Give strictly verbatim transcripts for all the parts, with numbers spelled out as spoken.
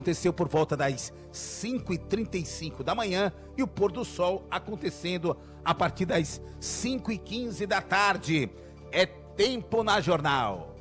Aconteceu por volta das cinco e trinta e cinco da manhã e o pôr do sol acontecendo a partir das cinco e quinze da tarde. É tempo na Jornal.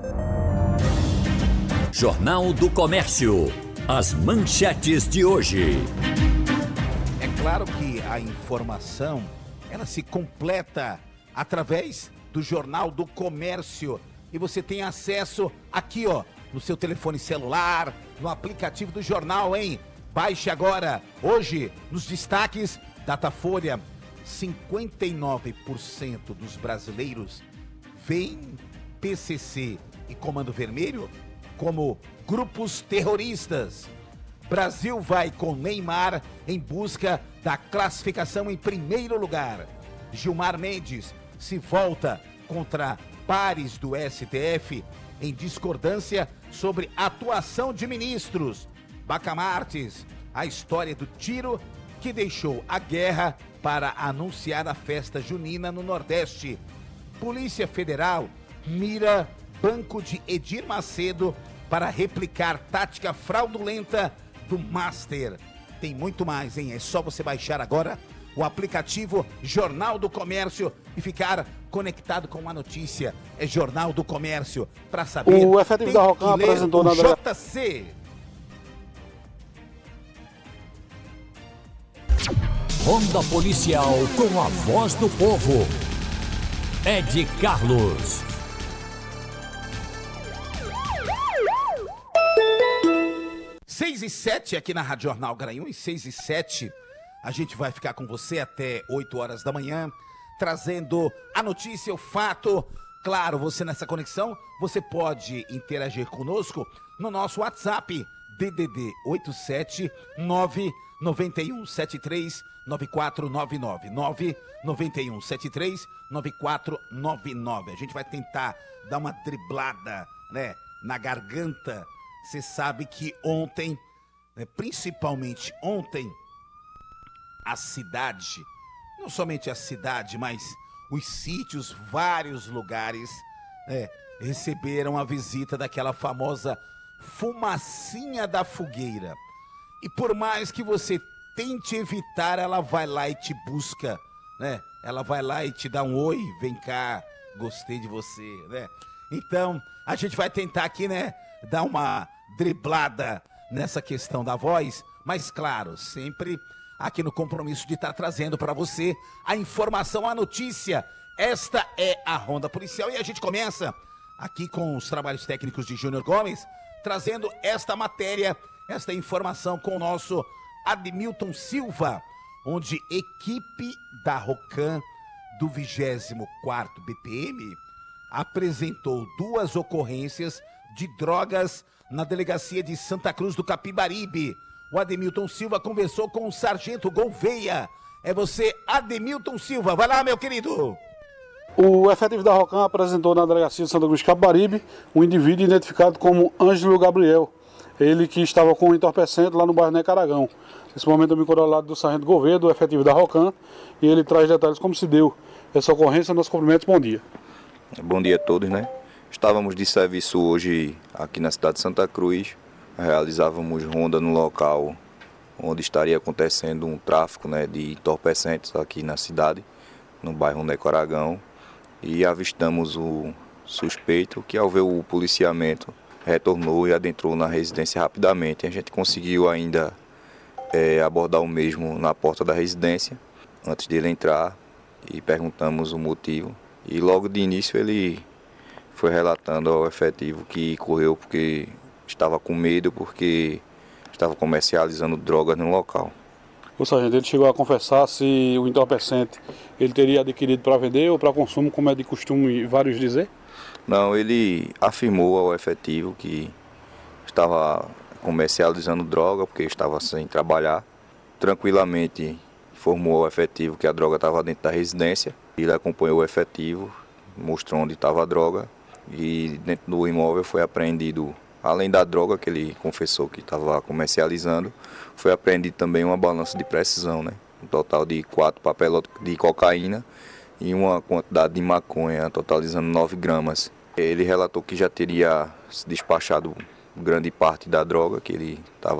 Jornal do Comércio. As manchetes de hoje. É claro que a informação, ela se completa através do Jornal do Comércio. E você tem acesso aqui, ó, no seu telefone celular, no aplicativo do jornal, hein? Baixe agora. Hoje, nos destaques, Datafolha, cinquenta e nove por cento dos brasileiros veem P C C e Comando Vermelho como grupos terroristas. Brasil vai com Neymar em busca da classificação em primeiro lugar. Gilmar Mendes se volta contra pares do S T F em discordância sobre a atuação de ministros. Bacamartes, a história do tiro que deixou a guerra para anunciar a festa junina no Nordeste. Polícia Federal mira banco de Edir Macedo para replicar tática fraudulenta do Master. Tem muito mais, hein? É só você baixar agora o aplicativo Jornal do Comércio e ficar conectado com a notícia. É Jornal do Comércio, para saber. O efetivo da Rocan apresentou na J C. Ronda Policial com a voz do povo. Ed Carlos. seis e sete aqui na Rádio Jornal Garanhuns, seis e sete. A gente vai ficar com você até oito horas da manhã, trazendo a notícia, o fato. Claro, você nessa conexão, você pode interagir conosco no nosso WhatsApp, D D D oito sete nove nove um sete três nove quatro nove nove, nove nove um sete três nove quatro nove nove. A gente vai tentar dar uma driblada, né, na garganta. Você sabe que ontem, né, principalmente ontem, a cidade, não somente a cidade, mas os sítios, vários lugares, né, receberam a visita daquela famosa fumacinha da fogueira. E por mais que você tente evitar, ela vai lá e te busca, né? Ela vai lá e te dá um oi, vem cá, gostei de você, né? Então, a gente vai tentar aqui, né, dar uma driblada nessa questão da voz, mas claro, sempre aqui no compromisso de estar trazendo para você a informação, a notícia. Esta é a Ronda Policial e a gente começa aqui com os trabalhos técnicos de Júnior Gomes, trazendo esta matéria, esta informação com o nosso Admilton Silva, onde equipe da Rocan do vigésimo quarto B P M apresentou duas ocorrências de drogas na delegacia de Santa Cruz do Capibaribe. O Admilton Silva conversou com o sargento Gouveia. É você, Admilton Silva. Vai lá, meu querido. O efetivo da Rocan apresentou na delegacia de Santa Cruz do Capibaribe um indivíduo identificado como Ângelo Gabriel. Ele que estava com um entorpecente lá no bairro Necaragão. Nesse momento eu me encontro ao lado do sargento Gouveia, do efetivo da Rocan, e ele traz detalhes como se deu essa ocorrência. Nossos cumprimentos, bom dia. Bom dia a todos, né? Estávamos de serviço hoje aqui na cidade de Santa Cruz. Realizávamos ronda no local onde estaria acontecendo um tráfico, né, de entorpecentes aqui na cidade, no bairro Necaragão, e avistamos o suspeito que, ao ver o policiamento, retornou e adentrou na residência rapidamente. A gente conseguiu ainda é, abordar o mesmo na porta da residência antes dele entrar e perguntamos o motivo. E logo de início ele foi relatando ao efetivo que correu porque estava com medo, porque estava comercializando drogas no local. O sargento, ele chegou a confessar se o entorpecente ele teria adquirido para vender ou para consumo, como é de costume vários dizer? Não, ele afirmou ao efetivo que estava comercializando droga porque estava sem trabalhar. Tranquilamente informou ao efetivo que a droga estava dentro da residência. Ele acompanhou o efetivo, mostrou onde estava a droga, e dentro do imóvel foi apreendido, além da droga que ele confessou que estava comercializando, foi apreendido também uma balança de precisão, né? Um total de quatro papelotes de cocaína e uma quantidade de maconha, totalizando nove gramas. Ele relatou que já teria se despachado grande parte da droga que ele estava